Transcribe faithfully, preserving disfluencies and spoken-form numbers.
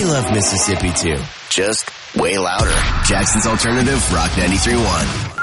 We love Mississippi too, just way louder. Jackson's Alternative Rock ninety-three point one.